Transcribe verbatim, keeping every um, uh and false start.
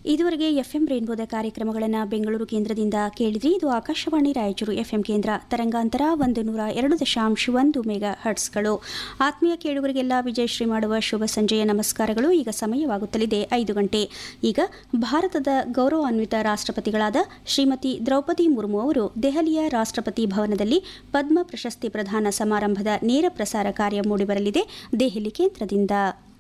ಇದುವರೆಗೆ ಎಫ್ಎಂ ರೇನ್ಬೋದ ಕಾರ್ಯಕ್ರಮಗಳನ್ನು ಬೆಂಗಳೂರು ಕೇಂದ್ರದಿಂದ ಕೇಳಿದ್ರಿ. ಇದು ಆಕಾಶವಾಣಿ ರಾಯಚೂರು ಎಫ್ಎಂ ಕೇಂದ್ರ, ತರಂಗಾಂತರ ಒಂದು ನೂರ ಎರಡು ದಶಾಂಶ ಒಂದು ಮೆಗಾ ಹರ್ಟ್ಸ್ಗಳು. ಆತ್ಮೀಯ ಕೇಳುಗರಿಗೆಲ್ಲ ವಿಜಯಶ್ರೀ ಮಾಡುವ ಶುಭ ಸಂಜೆಯ ನಮಸ್ಕಾರಗಳು. ಈಗ ಸಮಯವಾಗುತ್ತಲಿದೆ ಐದು ಗಂಟೆ. ಈಗ ಭಾರತದ ಗೌರವಾನ್ವಿತ ರಾಷ್ಟ್ರಪತಿಗಳಾದ ಶ್ರೀಮತಿ ದ್ರೌಪದಿ ಮುರ್ಮು ಅವರು ದೆಹಲಿಯ ರಾಷ್ಟ್ರಪತಿ ಭವನದಲ್ಲಿ ಪದ್ಮ ಪ್ರಶಸ್ತಿ ಪ್ರದಾನ ಸಮಾರಂಭದ ನೇರ ಪ್ರಸಾರ ಕಾರ್ಯ ಮೂಡಿಬರಲಿದೆ ದೆಹಲಿ ಕೇಂದ್ರದಿಂದ.